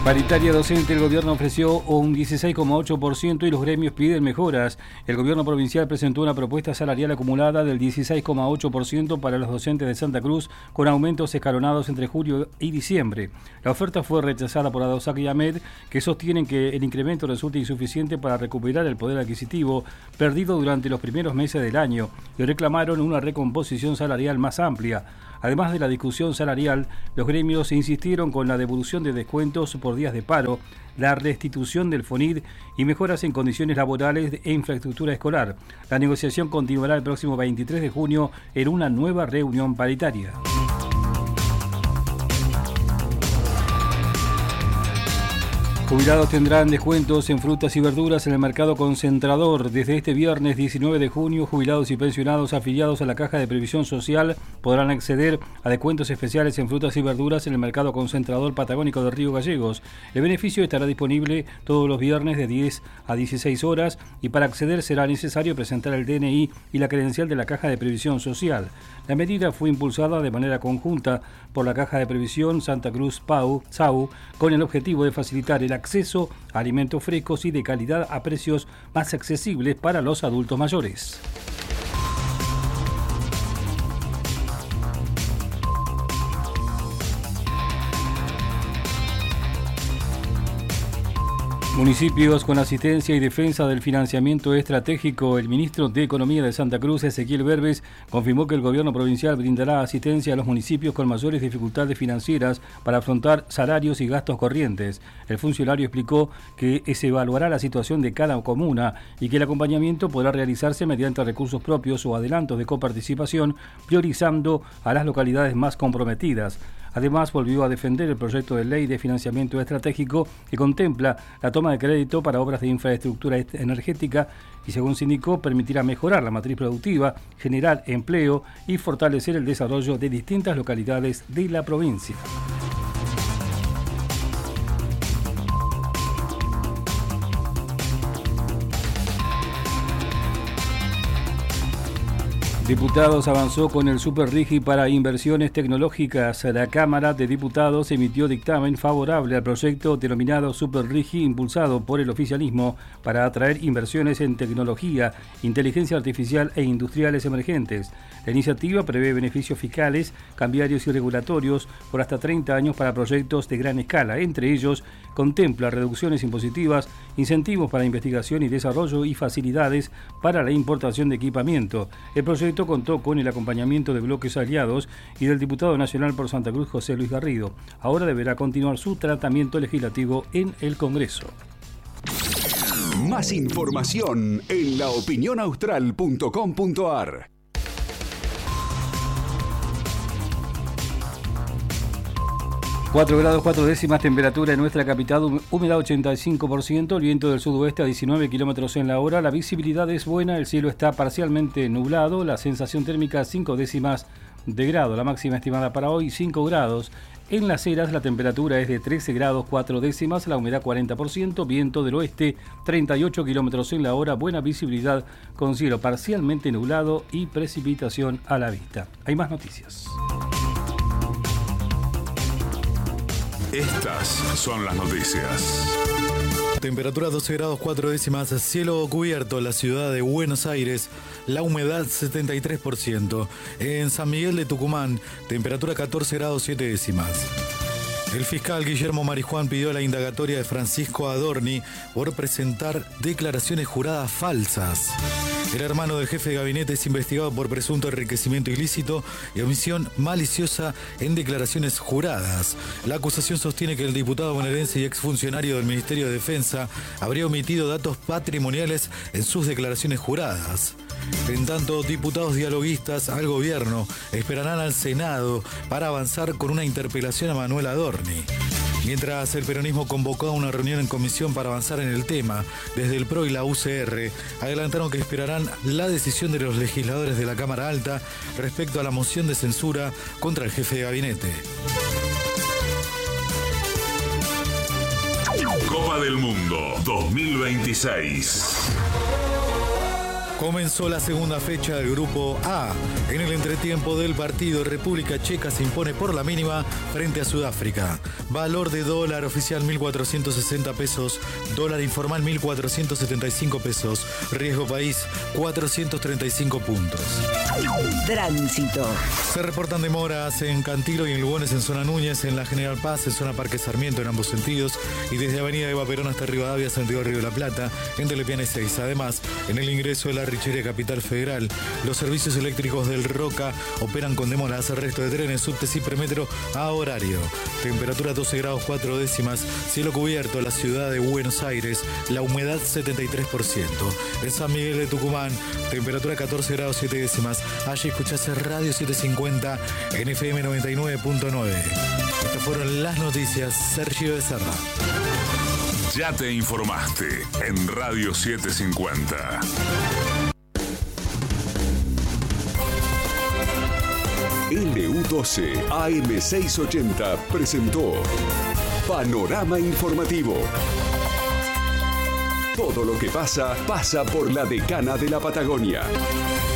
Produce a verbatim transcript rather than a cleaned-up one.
Paritaria docente, el gobierno ofreció un dieciséis coma ocho por ciento y los gremios piden mejoras. El gobierno provincial presentó una propuesta salarial acumulada del dieciséis coma ocho por ciento para los docentes de Santa Cruz, con aumentos escalonados entre julio y diciembre. La oferta fue rechazada por ADOSAC y AMED, que sostienen que el incremento resulta insuficiente para recuperar el poder adquisitivo perdido durante los primeros meses del año, y reclamaron una recomposición salarial más amplia. Además de la discusión salarial, los gremios insistieron con la devolución de descuentos por días de paro, la restitución del FONID y mejoras en condiciones laborales e infraestructura escolar. La negociación continuará el próximo veintitrés de junio en una nueva reunión paritaria. Jubilados tendrán descuentos en frutas y verduras en el mercado concentrador. Desde este viernes diecinueve de junio, jubilados y pensionados afiliados a la Caja de Previsión Social podrán acceder a descuentos especiales en frutas y verduras en el mercado concentrador patagónico de Río Gallegos. El beneficio estará disponible todos los viernes de diez a dieciséis horas y para acceder será necesario presentar el D N I y la credencial de la Caja de Previsión Social. La medida fue impulsada de manera conjunta por la Caja de Previsión Santa Cruz Pau, S A U, con el objetivo de facilitar el acceso a alimentos frescos y de calidad a precios más accesibles para los adultos mayores. Municipios con asistencia y defensa del financiamiento estratégico. El ministro de Economía de Santa Cruz, Ezequiel Berbes, confirmó que el gobierno provincial brindará asistencia a los municipios con mayores dificultades financieras para afrontar salarios y gastos corrientes. El funcionario explicó que se evaluará la situación de cada comuna y que el acompañamiento podrá realizarse mediante recursos propios o adelantos de coparticipación, priorizando a las localidades más comprometidas. Además, volvió a defender el proyecto de ley de financiamiento estratégico que contempla la toma de crédito para obras de infraestructura energética y, según se indicó, permitirá mejorar la matriz productiva, generar empleo y fortalecer el desarrollo de distintas localidades de la provincia. Diputados avanzó con el Superrigi para inversiones tecnológicas. La Cámara de Diputados emitió dictamen favorable al proyecto denominado Superrigi, impulsado por el oficialismo para atraer inversiones en tecnología, inteligencia artificial e industriales emergentes. La iniciativa prevé beneficios fiscales, cambiarios y regulatorios por hasta treinta años para proyectos de gran escala. Entre ellos, contempla reducciones impositivas, incentivos para investigación y desarrollo y facilidades para la importación de equipamiento. El proyecto contó con el acompañamiento de bloques aliados y del diputado nacional por Santa Cruz, José Luis Garrido. Ahora deberá continuar su tratamiento legislativo en el Congreso. Más información en la opinión austral punto com punto a r. cuatro grados cuatro décimas temperatura en nuestra capital, humedad ochenta y cinco por ciento, el viento del sudoeste a diecinueve kilómetros en la hora, la visibilidad es buena, el cielo está parcialmente nublado, la sensación térmica cinco décimas de grado, la máxima estimada para hoy cinco grados. En Las Heras la temperatura es de trece grados cuatro décimas, la humedad cuarenta por ciento, viento del oeste treinta y ocho kilómetros en la hora, buena visibilidad con cielo parcialmente nublado y precipitación a la vista. Hay más noticias. Estas son las noticias. Temperatura doce grados cuatro décimas, cielo cubierto, la ciudad de Buenos Aires, la humedad setenta y tres por ciento. En San Miguel de Tucumán, temperatura catorce grados siete décimas. El fiscal Guillermo Marijuán pidió la indagatoria de Francisco Adorni por presentar declaraciones juradas falsas. El hermano del jefe de gabinete es investigado por presunto enriquecimiento ilícito y omisión maliciosa en declaraciones juradas. La acusación sostiene que el diputado bonaerense y exfuncionario del Ministerio de Defensa habría omitido datos patrimoniales en sus declaraciones juradas. En tanto, diputados dialoguistas al gobierno esperarán al Senado para avanzar con una interpelación a Manuel Adorni. Mientras el peronismo convocó a una reunión en comisión para avanzar en el tema, desde el P R O y la U C R adelantaron que esperarán la decisión de los legisladores de la Cámara Alta respecto a la moción de censura contra el jefe de gabinete. Copa del Mundo dos mil veintiséis. Comenzó la segunda fecha del Grupo A. En el entretiempo del partido, República Checa se impone por la mínima frente a Sudáfrica. Valor de dólar oficial mil cuatrocientos sesenta pesos, dólar informal mil cuatrocientos setenta y cinco pesos, riesgo país cuatrocientos treinta y cinco puntos. Tránsito. Se reportan demoras en Cantilo y en Lugones en zona Núñez, en la General Paz, en zona Parque Sarmiento en ambos sentidos y desde Avenida Eva Perón hasta Rivadavia, sentido Río de la Plata, entre Lepiana y Seiza. Además, en el ingreso de la Richería Capital Federal, los servicios eléctricos del Roca operan con demoras. El resto de trenes, subtes y premetro a horario. Temperatura doce grados cuatro décimas, cielo cubierto, la ciudad de Buenos Aires, la humedad setenta y tres por ciento. En San Miguel de Tucumán, temperatura catorce grados siete décimas. Allí escuchás Radio setecientos cincuenta en F M noventa y nueve punto nueve. Estas fueron las noticias. Sergio Becerra. Ya te informaste en Radio setecientos cincuenta. L U doce A M seiscientos ochenta presentó Panorama Informativo. Todo lo que pasa, pasa por la Decana de la Patagonia.